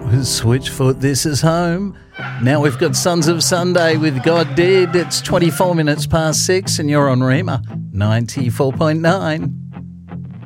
Switchfoot, this is home. Now we've got Sons of Sunday with God Did. It's 24 minutes past 6 and you're on Rima 94.9.